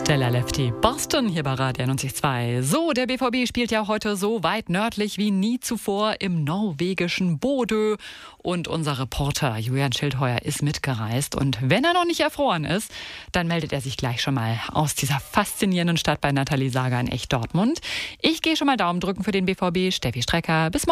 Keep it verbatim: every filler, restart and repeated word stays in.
Stella Lefty Boston hier bei Radio einundneunzig Komma zwei. So, der B V B spielt ja heute so weit nördlich wie nie zuvor im norwegischen Bodø. Und unser Reporter Julian Schildheuer ist mitgereist. Und wenn er noch nicht erfroren ist, dann meldet er sich gleich schon mal aus dieser faszinierenden Stadt bei Nathalie Sager in Echt Dortmund. Ich gehe schon mal Daumen drücken für den B V B. Steffi Strecker, bis morgen.